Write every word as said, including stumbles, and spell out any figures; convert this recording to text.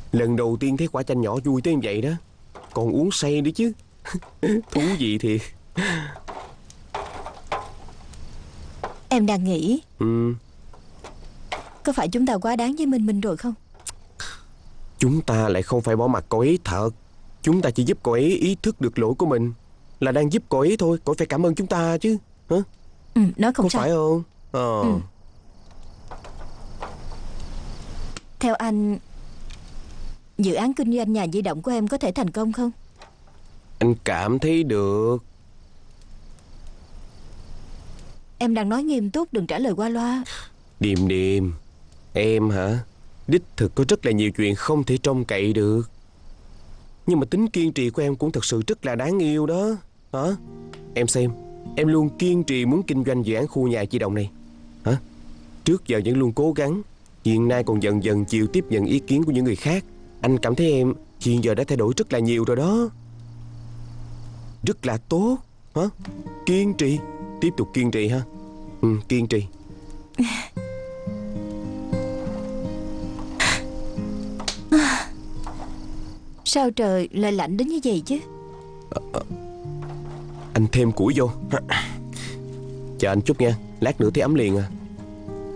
Lần đầu tiên thấy quả chanh nhỏ vui tới như vậy đó. Còn uống say nữa chứ. Thú vị thiệt. Em đang nghĩ Ừ. có phải chúng ta quá đáng với Minh Minh rồi không? Chúng ta lại không phải bỏ mặt cậu ấy thật. Chúng ta chỉ giúp cậu ấy ý thức được lỗi của mình, là đang giúp cậu ấy thôi. Cậu phải cảm ơn chúng ta chứ. Hả? Ừ, nói không Có sai. phải không? Ờ. Ừ. Theo anh, dự án kinh doanh nhà di động của em có thể thành công không? Anh cảm thấy được. Em đang nói nghiêm túc, đừng trả lời qua loa. Điềm điềm. Em hả? Đích thực có rất là nhiều chuyện không thể trông cậy được. Nhưng mà tính kiên trì của em cũng thật sự rất là đáng yêu đó. Hả? Em xem, em luôn kiên trì muốn kinh doanh dự án khu nhà di động này. Hả? Trước giờ vẫn luôn cố gắng, hiện nay còn dần dần chịu tiếp nhận ý kiến của những người khác. Anh cảm thấy em hiện giờ đã thay đổi rất là nhiều rồi đó. Rất là tốt. Hả? Kiên trì. Tiếp tục kiên trì ha. Ừ, kiên trì. Sao trời lại lạnh đến như vậy chứ? Anh thêm củi vô. Chờ anh chút nha, lát nữa thấy ấm liền à.